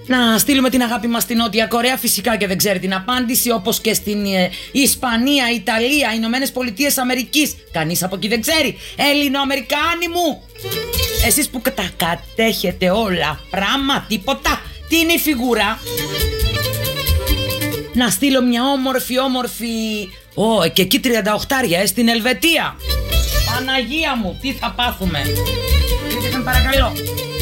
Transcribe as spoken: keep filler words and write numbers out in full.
Να στείλουμε την αγάπη μας στην Νότια Κορέα, φυσικά και δεν ξέρει την απάντηση, όπως και στην ε, Ισπανία, Ιταλία, Ηνωμένες Πολιτείες Αμερικής. Κανείς από εκεί δεν ξέρει. Έλληνο-Αμερικάνοι μου, εσείς που τα κατέχετε όλα, πράγμα, τίποτα. Τι είναι η φιγούρα? Να στείλω μια όμορφη, όμορφη... Ω, oh, και εκεί τριάντα οχτάρια, ε, στην Ελβετία. Παναγία μου, τι θα πάθουμε. Πείτε με παρακαλώ.